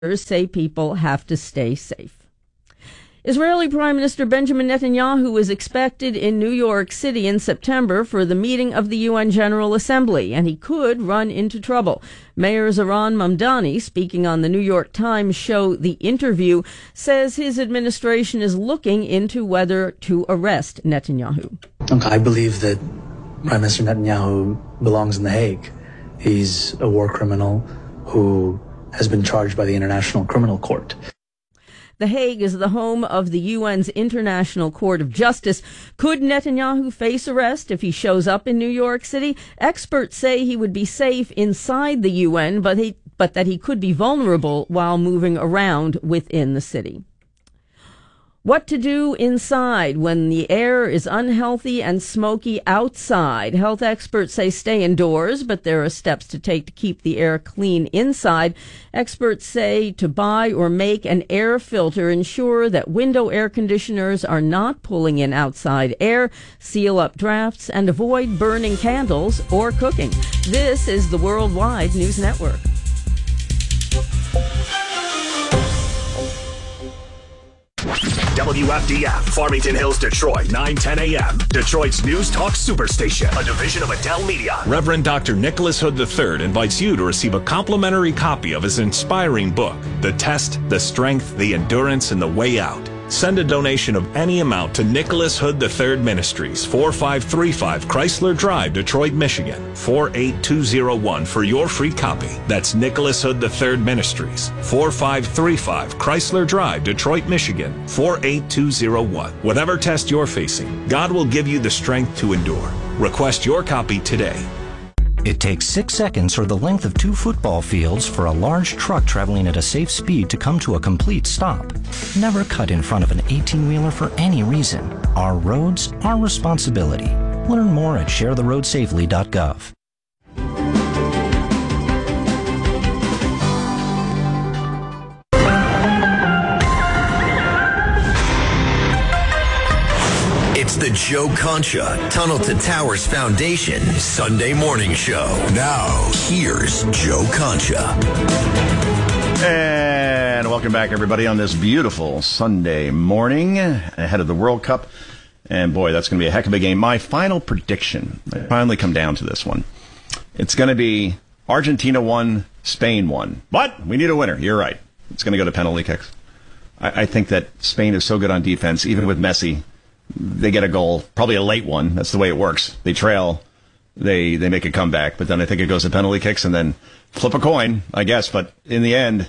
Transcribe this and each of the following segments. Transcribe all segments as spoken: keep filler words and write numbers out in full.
say people have to stay safe. Israeli Prime Minister Benjamin Netanyahu is expected in New York City in September for the meeting of the U N General Assembly, and he could run into trouble. Mayor Zohran Mamdani, speaking on the New York Times show The Interview, says his administration is looking into whether to arrest Netanyahu. I believe that Prime Minister Netanyahu belongs in The Hague. He's a war criminal who has been charged by the International Criminal Court. The Hague is the home of the U N's International Court of Justice. Could Netanyahu face arrest if he shows up in New York City? Experts say he would be safe inside the U N, but he, but that he could be vulnerable while moving around within the city. What to do inside when the air is unhealthy and smoky outside? Health experts say stay indoors, but there are steps to take to keep the air clean inside. Experts say to buy or make an air filter, ensure that window air conditioners are not pulling in outside air, seal up drafts, and avoid burning candles or cooking. This is the Worldwide News Network. W F D F, Farmington Hills, Detroit, nine ten a.m. Detroit's News Talk Superstation, a division of Adele Media. Reverend Doctor Nicholas Hood the third invites you to receive a complimentary copy of his inspiring book, The Test, the Strength, the Endurance, and the Way Out. Send a donation of any amount to Nicholas Hood the third Ministries, four five three five Chrysler Drive, Detroit, Michigan, four eight two zero one for your free copy. That's Nicholas Hood the third Ministries, four five three five Chrysler Drive, Detroit, Michigan, four eight two zero one. Whatever test you're facing, God will give you the strength to endure. Request your copy today. It takes six seconds or the length of two football fields for a large truck traveling at a safe speed to come to a complete stop. Never cut in front of an eighteen-wheeler for any reason. Our roads, our responsibility. Learn more at share the road safely dot gov. It's the Joe Concha Tunnel to Towers Foundation Sunday Morning Show. Now, here's Joe Concha. And welcome back, everybody, on this beautiful Sunday morning ahead of the World Cup. And boy, that's going to be a heck of a game. My final prediction, I finally come down to this one. It's going to be Argentina one, Spain one. What? We need a winner. You're right. It's going to go to penalty kicks. I, I think that Spain is so good on defense, even with Messi. They get a goal, probably a late one. That's the way it works. They trail, they they make a comeback, but then I think it goes to penalty kicks and then flip a coin, I guess. But in the end,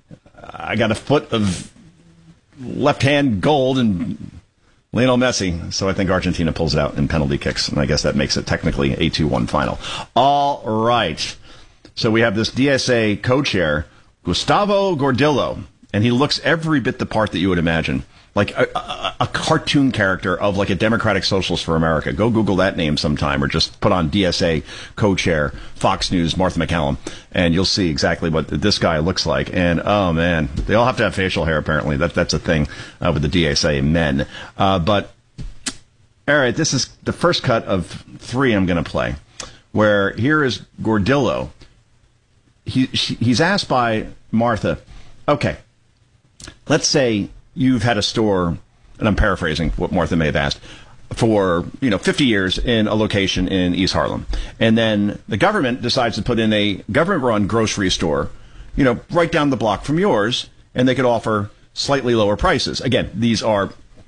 I got a foot of left-hand gold and Lionel Messi, so I think Argentina pulls it out in penalty kicks, and I guess that makes it technically a two one final. All right. So we have this D S A co-chair, Gustavo Gordillo, and he looks every bit the part that you would imagine. Like a, a, a cartoon character of like a Democratic Socialist for America. Go Google that name sometime, or just put on D S A co-chair, Fox News, Martha MacCallum, and you'll see exactly what this guy looks like. And oh man, they all have to have facial hair apparently. That that's a thing uh, with the D S A men. Uh, but all right, this is the first cut of three I'm going to play. Where here is Gordillo. He she, he's asked by Martha, okay, let's say you've had a store, and I'm paraphrasing what Martha may have asked, for, you know, fifty years in a location in East Harlem. And then the government decides to put in a government-run grocery store, you know, right down the block from yours, and they could offer slightly lower prices. Again, these are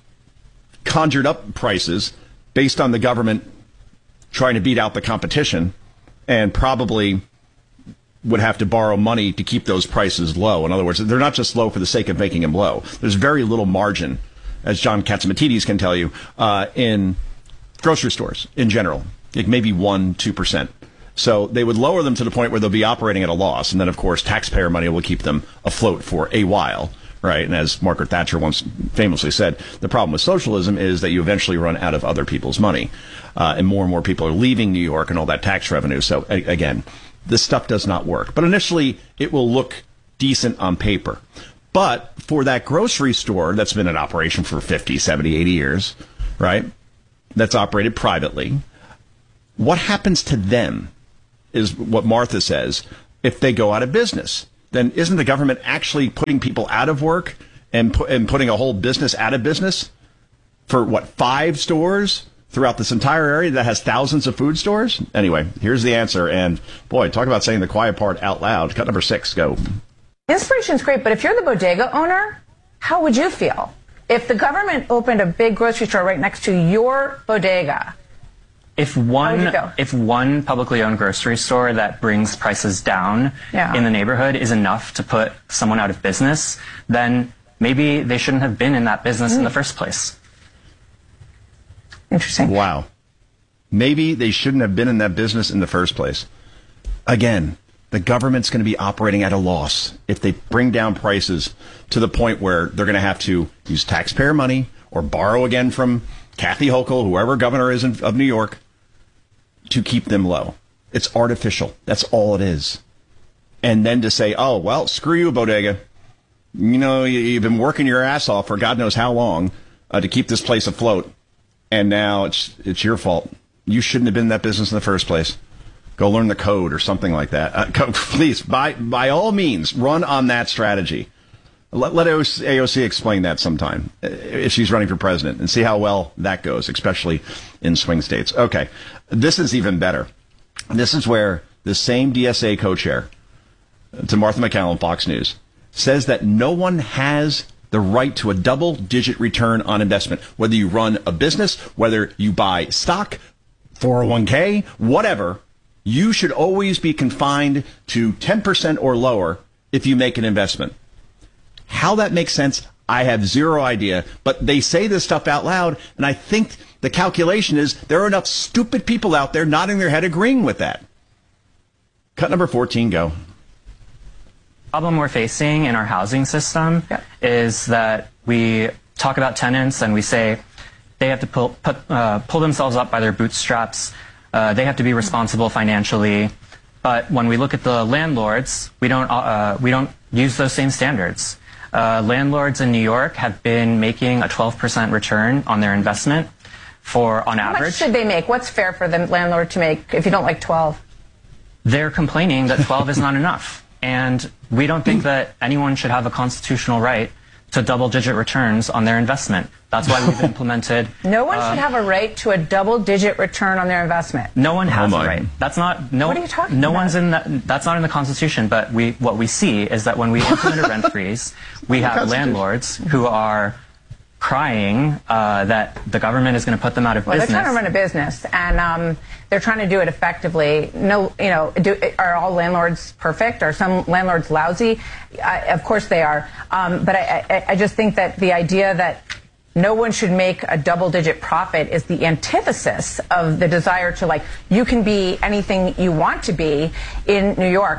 conjured up prices based on the government trying to beat out the competition, and probably would have to borrow money to keep those prices low. In other words, they're not just low for the sake of making them low. There's very little margin, as John Katsimatidis can tell you, uh, in grocery stores in general, like maybe one, two percent. So they would lower them to the point where they'll be operating at a loss. And then, of course, taxpayer money will keep them afloat for a while, right? And as Margaret Thatcher once famously said, the problem with socialism is that you eventually run out of other people's money. Uh, and more and more people are leaving New York and all that tax revenue. So, a- again, this stuff does not work. But initially, it will look decent on paper. But for that grocery store that's been in operation for fifty, seventy, eighty years, right, that's operated privately, what happens to them is what Martha says if they go out of business. then isn't the government actually putting people out of work and, pu- and putting a whole business out of business for, what, five stores throughout this entire area that has thousands of food stores? Anyway, here's the answer. And, boy, talk about saying the quiet part out loud. Cut number six, go. Inspiration's great, but if you're the bodega owner, how would you feel? If the government opened a big grocery store right next to your bodega, If one if one publicly owned grocery store that brings prices down yeah. in the neighborhood is enough to put someone out of business, then maybe they shouldn't have been in that business mm. in the first place. Interesting. Wow. Maybe they shouldn't have been in that business in the first place. Again, the government's going to be operating at a loss if they bring down prices to the point where they're going to have to use taxpayer money or borrow again from Kathy Hochul, whoever governor is in, of New York, to keep them low. It's artificial. That's all it is. And then to say, oh, well, screw you, bodega. You know, you, you've been working your ass off for God knows how long uh, to keep this place afloat. And now it's it's your fault. You shouldn't have been in that business in the first place. Go learn the code or something like that. Uh, go, please, by by all means, run on that strategy. Let, let A O C explain that sometime if she's running for president and see how well that goes, especially in swing states. Okay, this is even better. This is where the same D S A co-chair, to Martha McCallum, Fox News, says that no one has the right to a double-digit return on investment, whether you run a business, whether you buy stock, four oh one k, whatever. You should always be confined to ten percent or lower if you make an investment. How that makes sense, I have zero idea. But they say this stuff out loud, and I think the calculation is there are enough stupid people out there nodding their head agreeing with that. Cut number fourteen, go. The problem we're facing in our housing system yeah. is that we talk about tenants and we say they have to pull, put, uh, pull themselves up by their bootstraps. Uh, they have to be responsible financially. But when we look at the landlords, we don't, uh, we don't use those same standards. Uh, landlords in New York have been making a twelve percent return on their investment for, on average. How much should they make? What's fair for the landlord to make if you don't like twelve? They're complaining that twelve is not enough. And we don't think that anyone should have a constitutional right to double-digit returns on their investment. That's why we've implemented... No one uh, should have a right to a double-digit return on their investment. No one has oh a right. That's not... No, what are you talking no about? one's in that, that's not in the Constitution, but we what we see is that when we implement a rent freeze, we have landlords who are crying uh, that the government is going to put them out of well, business. They're trying to run a business, and um, they're trying to do it effectively. No, you know, do, are all landlords perfect? Are some landlords lousy? I, of course they are. Um, but I, I, I just think that the idea that no one should make a double-digit profit is the antithesis of the desire to, like, you can be anything you want to be in New York.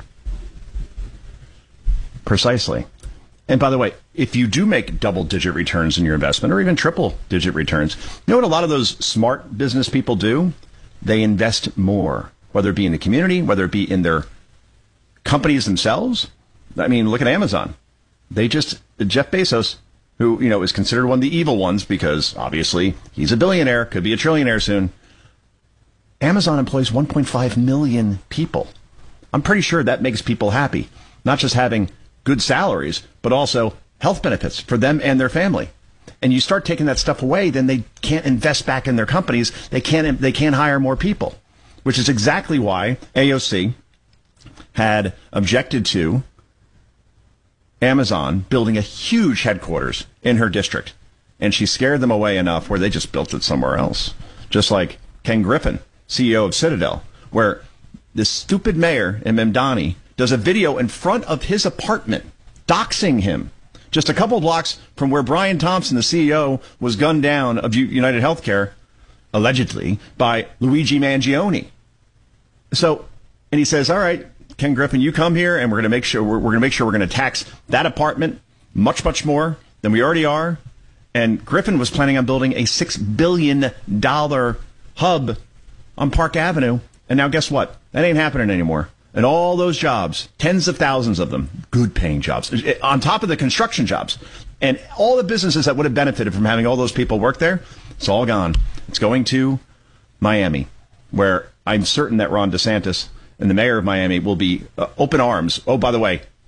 Precisely. And by the way, if you do make double-digit returns in your investment, or even triple-digit returns, you know what a lot of those smart business people do? They invest more, whether it be in the community, whether it be in their companies themselves. I mean, look at Amazon. They just, Jeff Bezos, who, you know, is considered one of the evil ones because, obviously, he's a billionaire, could be a trillionaire soon. Amazon employs one point five million people. I'm pretty sure that makes people happy, not just having good salaries, but also health benefits for them and their family. And you start taking that stuff away, then they can't invest back in their companies. They can't, they can't hire more people, which is exactly why A O C had objected to Amazon building a huge headquarters in her district. And she scared them away enough where they just built it somewhere else. Just like Ken Griffin, C E O of Citadel, where this stupid mayor in Mamdani does a video in front of his apartment, doxing him, just a couple blocks from where Brian Thompson, the C E O, was gunned down of United Healthcare, allegedly, by Luigi Mangione. So, and he says, all right, Ken Griffin, you come here, and we're going to make sure we're, we're going to make sure we're going to tax that apartment much, much more than we already are. And Griffin was planning on building a six billion dollars hub on Park Avenue, and now guess what? That ain't happening anymore. And all those jobs, tens of thousands of them, good-paying jobs, on top of the construction jobs, and all the businesses that would have benefited from having all those people work there, it's all gone. It's going to Miami, where I'm certain that Ron DeSantis and the mayor of Miami will be uh, open arms. Oh, by the way,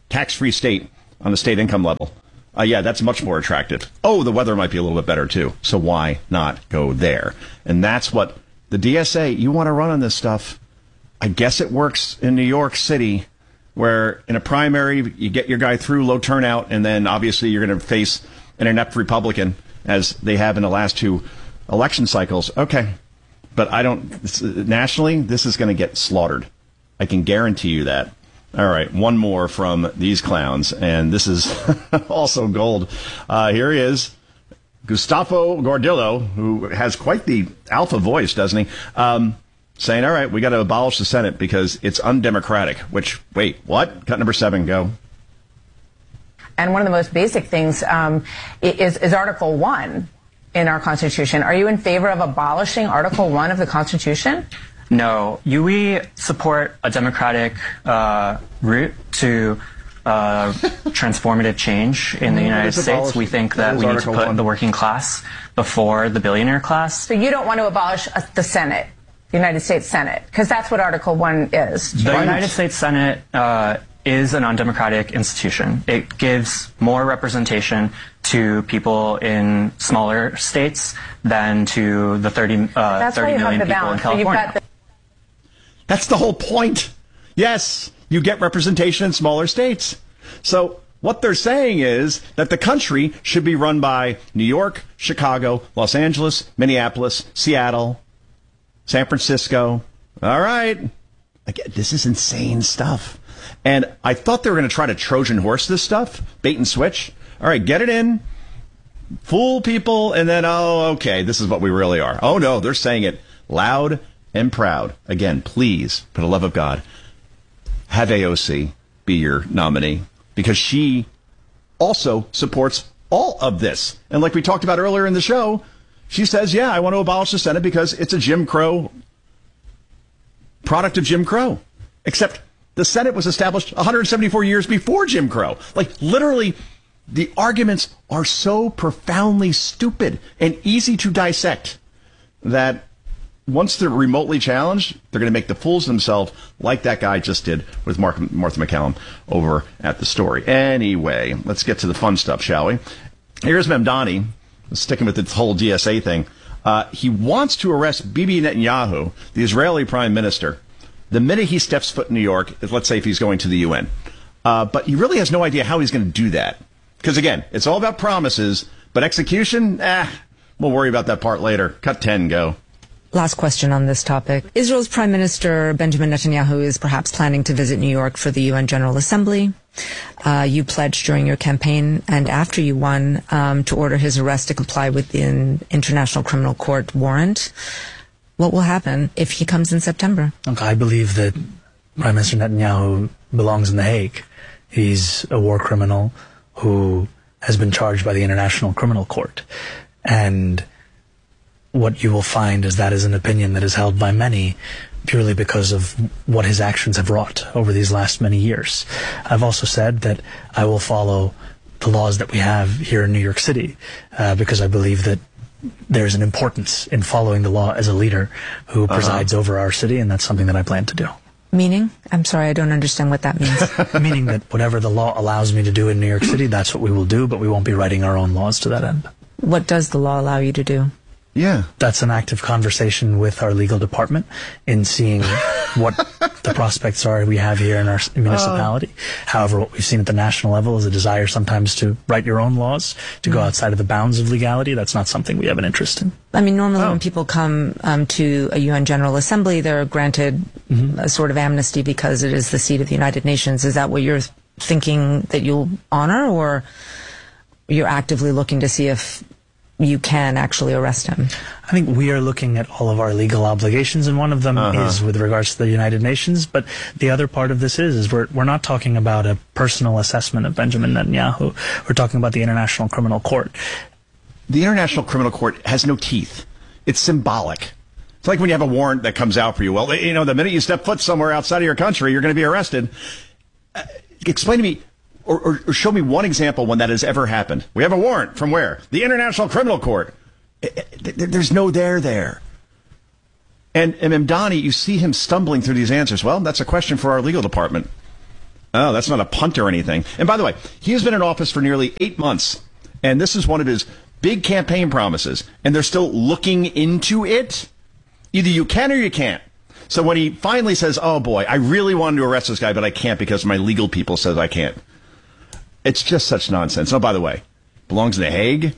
tax-free state on the state income level. Uh, yeah, that's much more attractive. Oh, the weather might be a little bit better, too. So why not go there? And that's what the D S A, you want to run on this stuff. I guess it works in New York City, where in a primary, you get your guy through, low turnout, and then obviously you're going to face an inept Republican, as they have in the last two election cycles. Okay. But I don't, this, nationally, this is going to get slaughtered. I can guarantee you that. All right, one more from these clowns, and this is also gold. Uh, here he is, Gustavo Gordillo, who has quite the alpha voice, doesn't he? Um, saying, all right, we got to abolish the Senate because it's undemocratic, which, wait, what? Cut number seven, go. And one of the most basic things um, is, is Article one in our Constitution. Are you in favor of abolishing Article one of the Constitution? No, you, we support a democratic uh, route to uh, transformative change in the United States. We think that we need to put the working class before the billionaire class. So you don't want to abolish uh, the Senate, the United States Senate, because that's what Article one is. The United States Senate uh, is an undemocratic institution. It gives more representation to people in smaller states than to the thirty, uh, thirty million people in California. So That's the whole point. Yes, you get representation in smaller states. So what they're saying is that the country should be run by New York, Chicago, Los Angeles, Minneapolis, Seattle, San Francisco. All right. Again, this is insane stuff. And I thought they were going to try to Trojan horse this stuff, bait and switch. All right, get it in, fool people, and then, oh, okay, this is what we really are. Oh, no, they're saying it loud and proud. Again, please, for the love of God, have A O C be your nominee, because she also supports all of this. And like we talked about earlier in the show, she says, yeah, I want to abolish the Senate because it's a Jim Crow, product of Jim Crow. Except the Senate was established one hundred seventy-four years before Jim Crow. Like, literally, the arguments are so profoundly stupid and easy to dissect that once they're remotely challenged, they're going to make the fools of themselves, like that guy just did with Mark, Martha MacCallum over at The Story. Anyway, let's get to the fun stuff, shall we? Here's Mamdani, sticking with this whole D S A thing. Uh, he wants to arrest Bibi Netanyahu, the Israeli prime minister, the minute he steps foot in New York, let's say if he's going to the U N. Uh, but he really has no idea how he's going to do that. Because, again, it's all about promises, but execution, eh, we'll worry about that part later. Cut ten, go. Last question on this topic. Israel's Prime Minister Benjamin Netanyahu is perhaps planning to visit New York for the U N General Assembly. Uh, you pledged during your campaign and after you won um, to order his arrest to comply with the International Criminal Court warrant. What will happen if he comes in September? Look, I believe that Prime Minister Netanyahu belongs in The Hague. He's a war criminal who has been charged by the International Criminal Court. And what you will find is that is an opinion that is held by many purely because of what his actions have wrought over these last many years. I've also said that I will follow the laws that we have here in New York City uh, because I believe that there's an importance in following the law as a leader who uh-huh. presides over our city, and that's something that I plan to do. Meaning? I'm sorry, I don't understand what that means. Meaning that whatever the law allows me to do in New York City, that's what we will do, but we won't be writing our own laws to that end. What does the law allow you to do? Yeah. That's an active conversation with our legal department in seeing what the prospects are we have here in our municipality. Uh, However, what we've seen at the national level is a desire sometimes to write your own laws, to go outside of the bounds of legality. That's not something we have an interest in. I mean, normally oh. when people come um, to a U N General Assembly, they're granted mm-hmm. a sort of amnesty because it is the seat of the United Nations. Is that what you're thinking that you'll honor, or you're actively looking to see if you can actually arrest him? I think we are looking at all of our legal obligations, and one of them uh-huh. is with regards to the United Nations. But the other part of this is, is we're, we're not talking about a personal assessment of Benjamin Netanyahu. We're talking about the International Criminal Court. The International Criminal Court has no teeth. It's symbolic. It's like when you have a warrant that comes out for you. Well, you know, the minute you step foot somewhere outside of your country, you're going to be arrested. Uh, explain to me, Or, or, or show me one example when that has ever happened. We have a warrant from where? The International Criminal Court. It, it, there's no there there. And, and Mamdani, you see him stumbling through these answers. Well, that's a question for our legal department. Oh, that's not a punt or anything. And by the way, he has been in office for nearly eight months, and this is one of his big campaign promises, and they're still looking into it. Either you can or you can't. So when he finally says, oh boy, I really wanted to arrest this guy, but I can't because my legal people says I can't. It's just such nonsense. Oh, by the way, belongs in The Hague.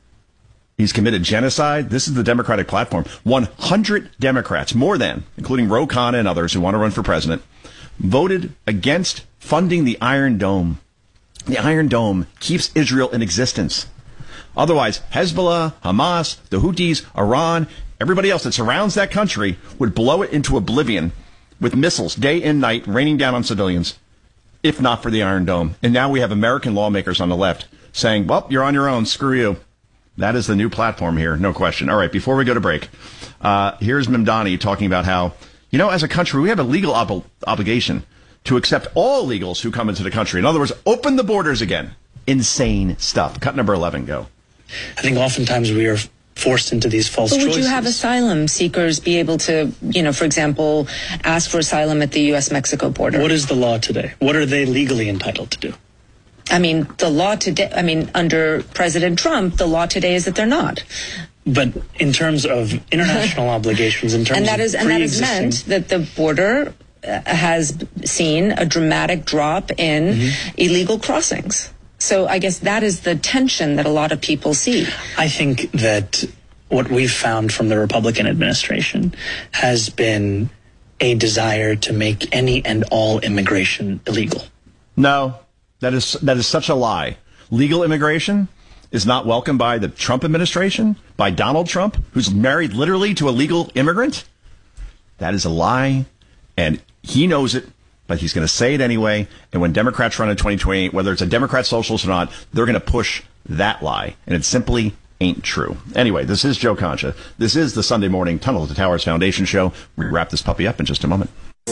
He's committed genocide. This is the Democratic platform. one hundred Democrats, more than, including Ro Khanna and others who want to run for president, voted against funding the Iron Dome. The Iron Dome keeps Israel in existence. Otherwise, Hezbollah, Hamas, the Houthis, Iran, everybody else that surrounds that country would blow it into oblivion with missiles day and night raining down on civilians, if not for the Iron Dome. And now we have American lawmakers on the left saying, well, you're on your own. Screw you. That is the new platform here. No question. All right. Before we go to break, uh, here's Mamdani talking about how, you know, as a country, we have a legal ob- obligation to accept all illegals who come into the country. In other words, open the borders again. Insane stuff. Cut number eleven. Go. I think oftentimes we are forced into these false but would choices. you have asylum seekers be able to, you know, for example, ask for asylum at the U S Mexico border? What is the law today? What are they legally entitled to do? I mean, the law today, I mean, under President Trump, the law today is that they're not. But in terms of international obligations, in terms and that is, of and that has meant that the border uh, has seen a dramatic drop in mm-hmm. illegal crossings. So I guess that is the tension that a lot of people see. I think that what we've found from the Republican administration has been a desire to make any and all immigration illegal. No, that is that is such a lie. Legal immigration is not welcomed by the Trump administration, by Donald Trump, who's married literally to a legal immigrant. That is a lie, and he knows it. But he's going to say it anyway. And when Democrats run in twenty twenty-eight, whether it's a Democrat socialist or not, they're going to push that lie. And it simply ain't true. Anyway, this is Joe Concha. This is the Sunday morning Tunnel to Towers Foundation show. We wrap this puppy up in just a moment.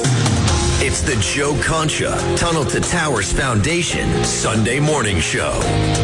It's the Joe Concha Tunnel to Towers Foundation Sunday morning show.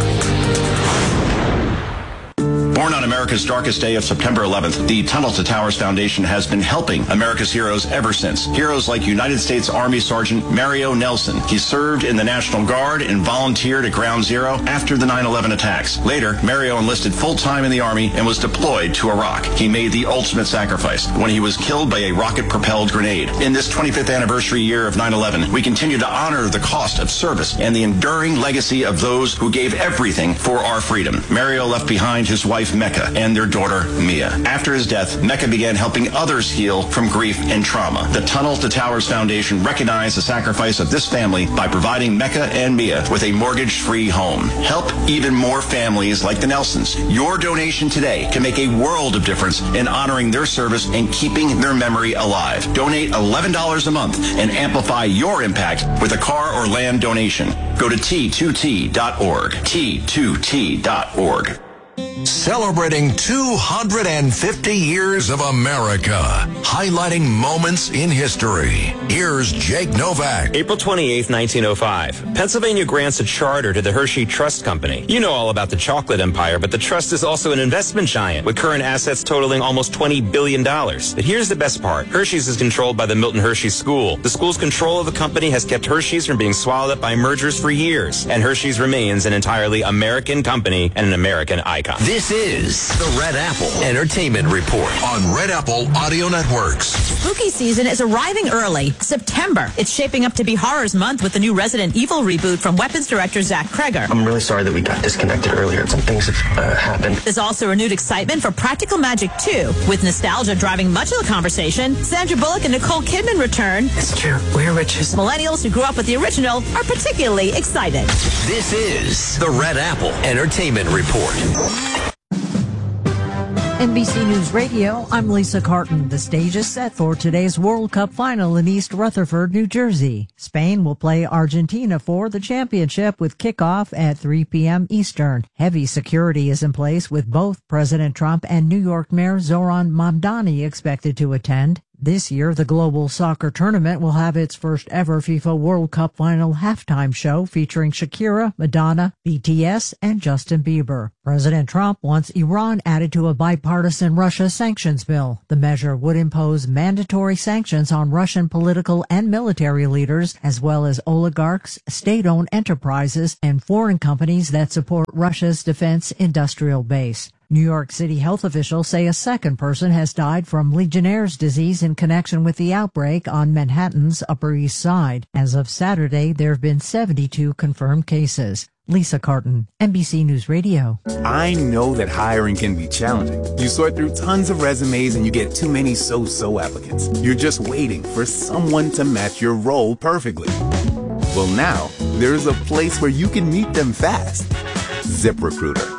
Born on America's darkest day of September eleventh, the Tunnel to Towers Foundation has been helping America's heroes ever since. Heroes like United States Army Sergeant Mario Nelson. He served in the National Guard and volunteered at Ground Zero after the nine eleven attacks. Later, Mario enlisted full-time in the Army and was deployed to Iraq. He made the ultimate sacrifice when he was killed by a rocket-propelled grenade. In this twenty-fifth anniversary year of nine eleven, we continue to honor the cost of service and the enduring legacy of those who gave everything for our freedom. Mario left behind his wife, Mecca, and their daughter, Mia. After his death, Mecca began helping others heal from grief and trauma. The Tunnel to Towers Foundation recognized the sacrifice of this family by providing Mecca and Mia with a mortgage-free home. Help even more families like the Nelsons. Your donation today can make a world of difference in honoring their service and keeping their memory alive. Donate eleven dollars a month and amplify your impact with a car or land donation. Go to T two T dot org. T two T dot org. Celebrating two hundred fifty years of America, highlighting moments in history. Here's Jake Novak. April twenty-eighth, nineteen oh five. Pennsylvania grants a charter to the Hershey Trust Company. You know all about the chocolate empire, but the trust is also an investment giant with current assets totaling almost twenty billion dollars. But here's the best part. Hershey's is controlled by the Milton Hershey School. The school's control of the company has kept Hershey's from being swallowed up by mergers for years, and Hershey's remains an entirely American company and an American icon. This is the Red Apple Entertainment Report on Red Apple Audio Networks. Spooky season is arriving early, September. It's shaping up to be Horror's Month with the new Resident Evil reboot from Weapons director Zach Kreger. I'm really sorry that we got disconnected earlier. Some things have uh, happened. There's also renewed excitement for Practical Magic two, with nostalgia driving much of the conversation. Sandra Bullock and Nicole Kidman return. It's true. We're witches. Millennials who grew up with the original are particularly excited. This is the Red Apple Entertainment Report. N B C News Radio, I'm Lisa Carton. The stage is set for today's World Cup final in East Rutherford, New Jersey. Spain will play Argentina for the championship with kickoff at three p.m. Eastern. Heavy security is in place with both President Trump and New York Mayor Zoran Mamdani expected to attend. This year, the global soccer tournament will have its first ever FIFA World Cup final halftime show featuring Shakira, Madonna, B T S, and Justin Bieber. President Trump wants Iran added to a bipartisan Russia sanctions bill. The measure would impose mandatory sanctions on Russian political and military leaders, as well as oligarchs, state-owned enterprises, and foreign companies that support Russia's defense industrial base. New York City health officials say a second person has died from Legionnaire's disease in connection with the outbreak on Manhattan's Upper East Side. As of Saturday, there have been seventy-two confirmed cases. Lisa Carton, N B C News Radio. I know that hiring can be challenging. You sort through tons of resumes and you get too many so-so applicants. You're just waiting for someone to match your role perfectly. Well, now, there's a place where you can meet them fast. ZipRecruiter.